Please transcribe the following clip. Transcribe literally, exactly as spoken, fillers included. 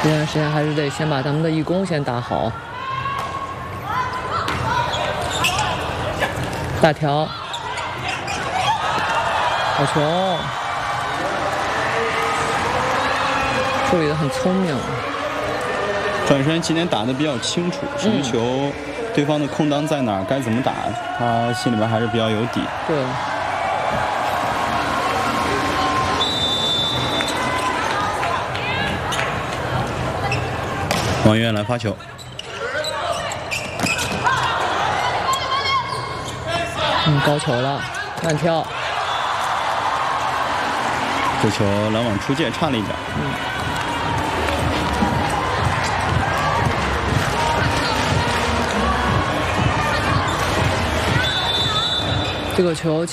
这段时间还是得先把咱们的义工先打好。大条，好球，处理得很聪明。 转身今天打得比较清楚，什么球、嗯、对方的空当在哪儿，该怎么打，他心里边还是比较有底。 对。 王源来发球。 嗯，高球了，慢跳。 这球拦网出界，差了一点。 嗯。这个球。